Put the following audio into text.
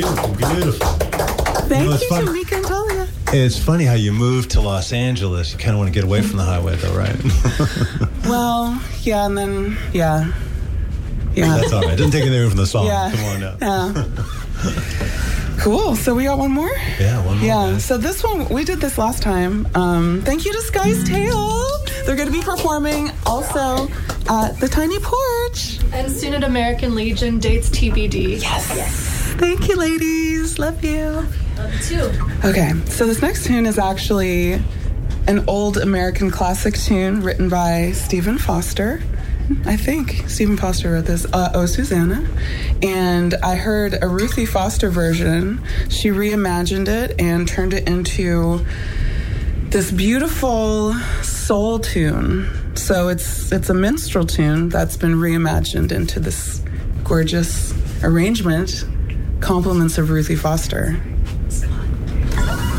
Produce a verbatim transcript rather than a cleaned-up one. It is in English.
Beautiful, beautiful. Thank you, know, you, fun. Jamaica and Talia. It's funny how you moved to Los Angeles. You kind of want to get away from the highway, though, right? Well, yeah, and then, yeah. Yeah. That's all right. Doesn't take anything from the song. Yeah. Come on now. Yeah. Cool. So we got one more? Yeah, one more. Yeah. Guys. So this one, we did this last time. Um, thank you to Sky's Tale. They're going to be performing also at the Tiny Porch. And soon at American Legion, dates T B D. Yes. Yes. Thank you, ladies. Love you. Love you too. Okay. So this next tune is actually an old American classic tune written by Stephen Foster. I think Stephen Foster wrote this, uh, Oh Susanna. And I heard a Ruthie Foster version. She reimagined it and turned it into this beautiful soul tune. So it's it's a minstrel tune that's been reimagined into this gorgeous arrangement. Compliments of Ruthie Foster.